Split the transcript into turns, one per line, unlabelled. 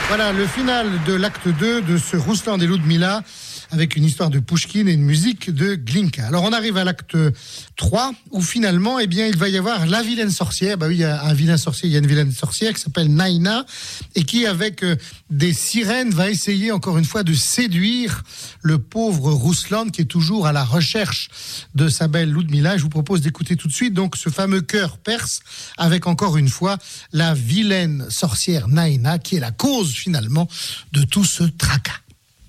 Voilà le final de l'acte 2 de ce Rouslan et Ludmilla avec une histoire de Pouchkine et une musique de Glinka. Alors on arrive à l'acte 3 où finalement il va y avoir la vilaine sorcière. Bah oui, il y a un vilain sorcier, il y a une vilaine sorcière qui s'appelle Naina et qui avec des sirènes va essayer encore une fois de séduire le pauvre Rouslan qui est toujours à la recherche de sa belle Ludmilla. Je vous propose d'écouter tout de suite donc ce fameux chœur perse avec encore une fois la vilaine sorcière Naina qui est la cause finalement de tout ce tracas.